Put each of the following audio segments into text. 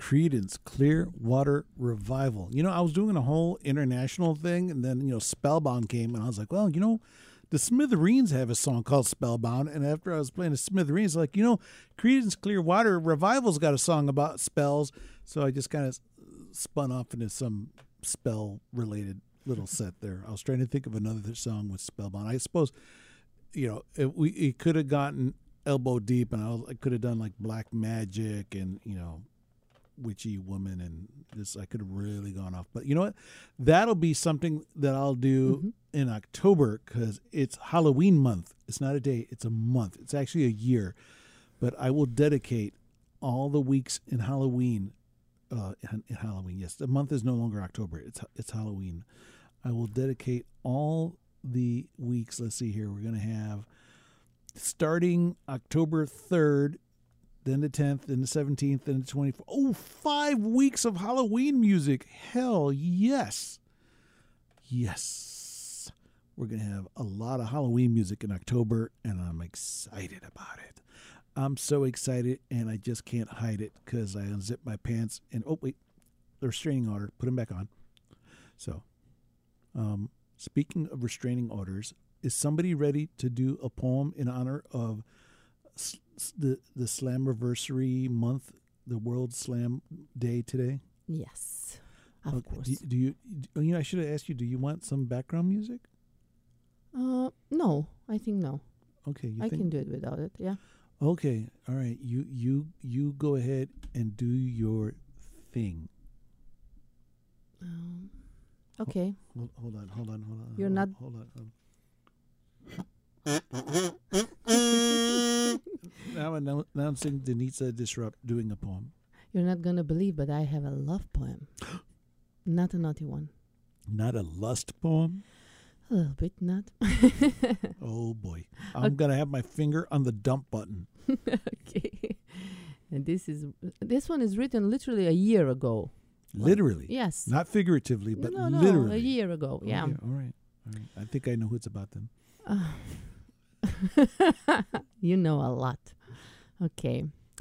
Creedence Clearwater Revival. You know, I was doing a whole international thing, and then, Spellbound came, and I was like, well, the Smithereens have a song called Spellbound, and after I was playing the Smithereens, like, Creedence Clearwater Revival's got a song about spells, so I just kind of spun off into some spell-related little set there. I was trying to think of another song with Spellbound. I suppose, it could have gotten elbow deep, and I could have done like Black Magic and, Witchy Woman, and this I could have really gone off. But you know what? That'll be something that I'll do in October, because it's Halloween month. It's not a day, it's a month. It's actually a year. But I will dedicate all the weeks in Halloween. In Halloween, yes. The month is no longer October. It's Halloween. I will dedicate all the weeks. Let's see here. We're going to have starting October 3rd, then the 10th, then the 17th, then the 24th. Oh, 5 weeks of Halloween music. Hell yes. Yes. We're going to have a lot of Halloween music in October, and I'm excited about it. I'm so excited, and I just can't hide it because I unzipped my pants. And, oh, wait, the restraining order. Put them back on. So, speaking of restraining orders, is somebody ready to do a poem in honor of the Slammiversary month, the World Slam Day today? Yes, of course. Do you? I should have asked you. Do you want some background music? No, I think no. Okay, I can do it without it. Yeah. Okay, all right. You go ahead and do your thing. Okay. Hold on. You're not. Hold on. Now announcing Danitza Disrupt doing a poem. You're not gonna believe, but I have a love poem. Not a naughty one. Not a lust poem? A little bit, not. Oh boy. I'm gonna have my finger on the dump button. Okay. And this one is written literally a year ago. Literally? Yes. Not figuratively, but no, literally. a year ago. Yeah. Okay, all right. I think I know who it's about then. You know a lot. Okay.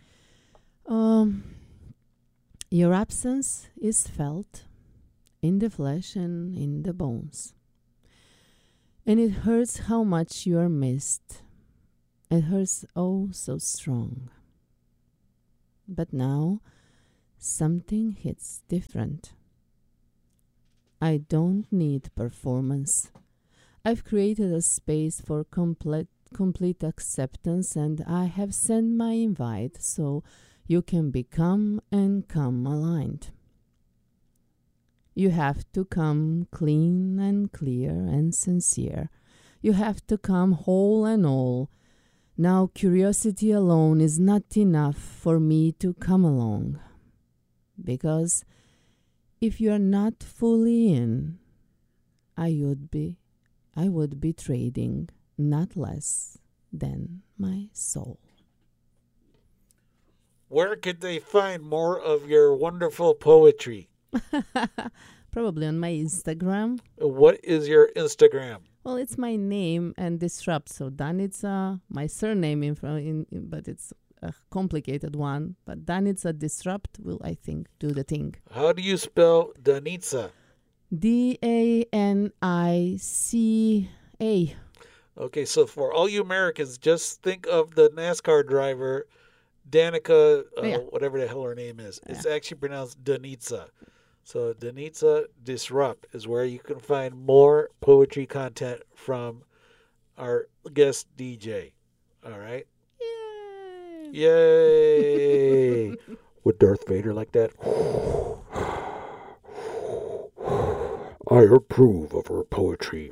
Your absence is felt in the flesh and in the bones. And it hurts how much you are missed. It hurts oh so strong. But now something hits different. I don't need performance. I've created a space for complete acceptance, and I have sent my invite so you can become and come aligned. You have to come clean and clear and sincere. You have to come whole and all. Now curiosity alone is not enough for me to come along. Because if you are not fully in, I would be trading not less than my soul. Where could they find more of your wonderful poetry? Probably on my Instagram. What is your Instagram? Well, it's my name and Disrupt. So Danitza, my surname, but it's a complicated one. But Danitza Disrupt will, I think, do the thing. How do you spell Danitza? Danica. Okay, so for all you Americans, just think of the NASCAR driver, Danica, whatever the hell her name is. Yeah. It's actually pronounced Danitza. So Danitza Disrupt is where you can find more poetry content from our guest DJ. All right? Yay! With Darth Vader like that. I approve of her poetry.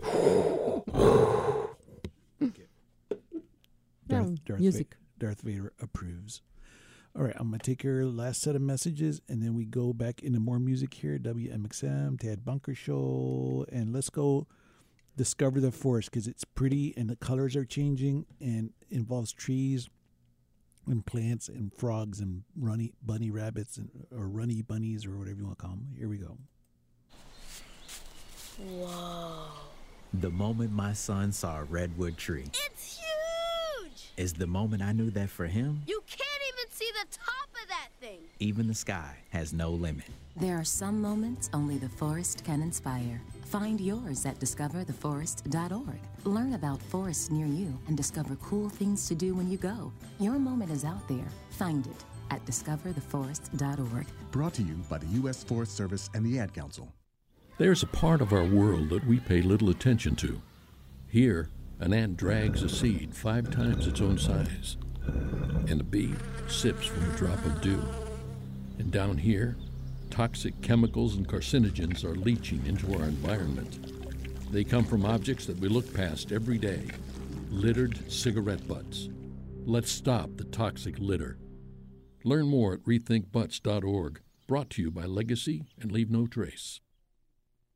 Darth Vader approves. All right, I'm going to take your last set of messages, and then we go back into more music here. WMXM, Tad Bunker Show, and let's go discover the forest because it's pretty and the colors are changing and involves trees and plants and frogs and bunny rabbits or runny bunnies or whatever you want to call them. Here we go. Whoa. The moment my son saw a redwood tree. It's huge! Is the moment I knew that for him. You can't even see the top of that that thing. Even the sky has no limit. There are some moments only the forest can inspire. Find yours at discovertheforest.org. Learn about forests near you and discover cool things to do when you go. Your moment is out there. Find it at discovertheforest.org. Brought to you by the U.S. Forest Service and the Ad Council. There's a part of our world that we pay little attention to. Here, an ant drags a seed 5 times its own size, and a bee sips from a drop of dew. And down here, toxic chemicals and carcinogens are leaching into our environment. They come from objects that we look past every day, littered cigarette butts. Let's stop the toxic litter. Learn more at rethinkbutts.org, brought to you by Legacy and Leave No Trace.